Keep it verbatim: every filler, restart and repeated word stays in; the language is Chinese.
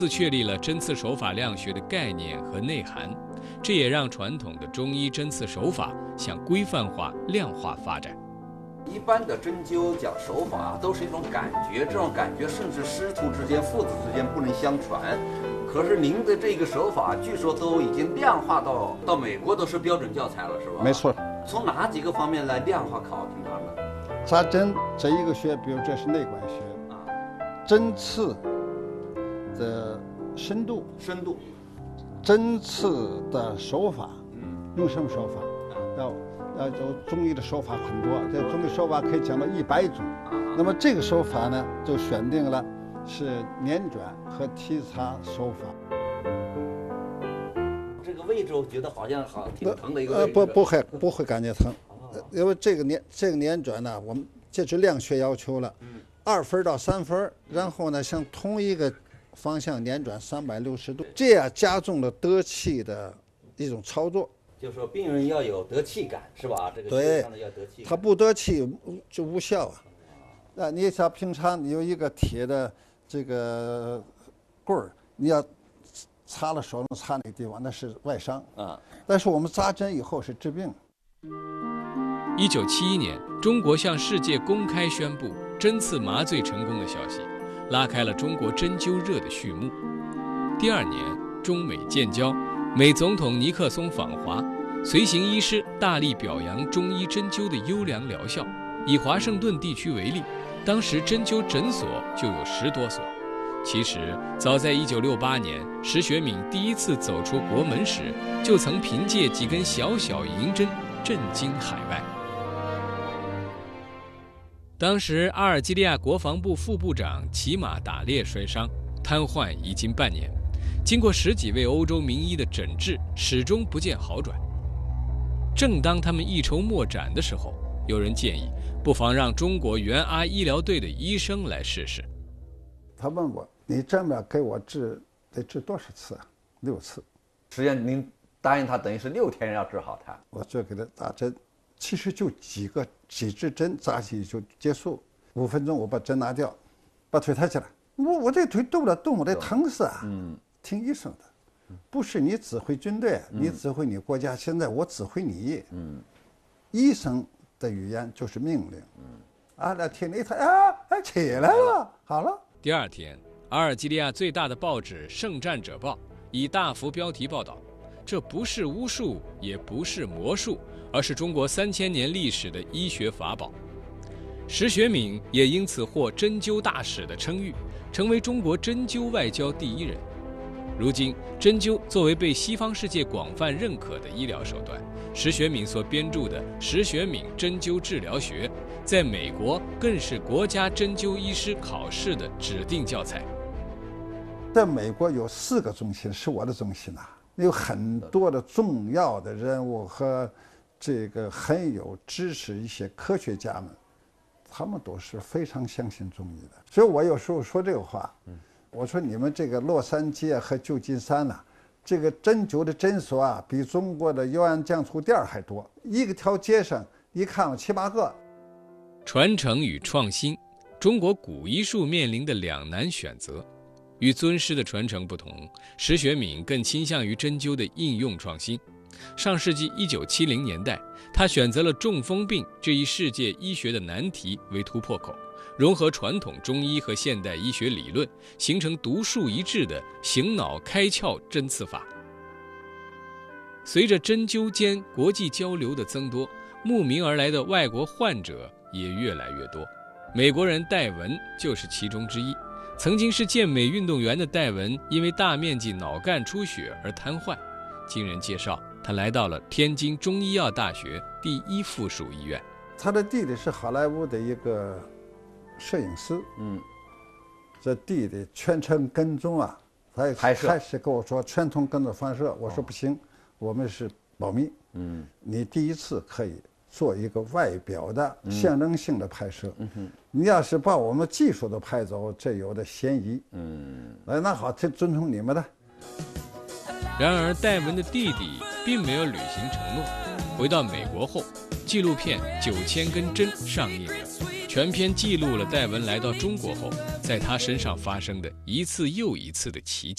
自确立了针刺手法量学的概念和内涵，这也让传统的中医针刺手法向规范化、量化发展。 一般的针灸讲手法都是一种感觉，这种感觉甚至师徒之间、父子之间不能相传。可是您的这个手法，据说都已经量化到到美国都是标准教材了，是吧？ 没错。 从哪几个方面来量化考评它呢？ 扎针这一个学，比如这是内管学啊，针刺的深度、 深度， 针刺的手法，嗯，用什么手法？要要有中医的手法很多，这中医手法可以讲到一百种。那么这个手法呢，就选定了是捻转和提擦手法。 这个位置我觉得好像好挺疼的一个位置。 呃，不不会不会感觉疼，因为这个捻这个捻转呢，我们这是量学要求了，嗯，二分到三分，然后呢向同一个方向捻转三百六十度，这样加重了得气的一种操作。 就是说病人要有得气感，是吧？这个对， 要得气感， 他不得气就无效啊。啊，你像平常你有一个铁的这个棍儿，你要擦了手能擦那个地方，那是外伤啊。但是我们扎针以后是治病。 一九七一年，中国向世界公开宣布针刺麻醉成功的消息，拉开了中国针灸热的序幕。第二年，中美建交，美总统尼克松访华，随行医师大力表扬中医针灸的优良疗效。以华盛顿地区为例，当时针灸诊所就有十多所。其实，早在一九六八年，石学敏第一次走出国门时，就曾凭借几根小小银针震惊海外。当时，阿尔及利亚国防部副部长骑马打猎摔伤，瘫痪已经半年，经过十几位欧洲名医的诊治，始终不见好转。正当他们一筹莫展的时候，有人建议，不妨让中国援阿医疗队的医生来试试。 他问我：“你这么给我治，得治多少次啊？”六次。 实际上您答应他，等于是六天要治好他。 我就给他打针，其实就几个几支针扎进去就结束。五分钟我把针拿掉，把腿抬起来。我我这腿动不了动，我得疼死啊！嗯，听医生的，不是你指挥军队，嗯、你指挥你国家，现在我指挥你。嗯，医生的语言就是命令。嗯，啊，那听了一他啊，哎起来了，好了。 第二天，阿尔及利亚最大的报纸《圣战者报》以大幅标题报道：这不是巫术，也不是魔术，而是中国三千年历史的医学法宝。石学敏也因此获针灸大使的称誉，成为中国针灸外交第一人。如今，针灸作为被西方世界广泛认可的医疗手段，石学敏所编著的《石学敏针灸治疗学》在美国更是国家针灸医师考试的指定教材。 在美国有四个中心，是我的中心呐、啊，有很多的重要的人物和这个很有知识一些科学家们，他们都是非常相信中医的。所以我有时候说这个话，嗯。我说你们这个洛杉矶和旧金山呐、啊，这个针灸的诊所啊，比中国的油盐酱醋店还多。一个条街上一看有七八个。 传承与创新，中国古医术面临的两难选择。与尊师的传承不同，石学敏更倾向于针灸的应用创新。上世纪一九七零年代，他选择了中风病这一世界医学的难题为突破口。融合传统中医和现代医学理论，形成独树一帜的醒脑开窍针刺法。随着针灸间国际交流的增多，慕名而来的外国患者也越来越多。美国人戴文就是其中之一。曾经是健美运动员的戴文，因为大面积脑干出血而瘫痪。经人介绍，他来到了天津中医药大学第一附属医院。 他的弟弟是好莱坞的一个摄影师，嗯，这弟弟全程跟踪啊，他也开始跟我说全程跟踪放射，我说不行，我们是保密，嗯，你第一次可以做一个外表的象征性的拍摄，嗯哼，你要是把我们技术都拍走，这有的嫌疑，嗯，哎，那好，这遵从你们的。 然而，戴文的弟弟并没有履行承诺。回到美国后，纪录片《九千根针》上映了。全片记录了戴文来到中国后，在他身上发生的一次又一次的奇迹。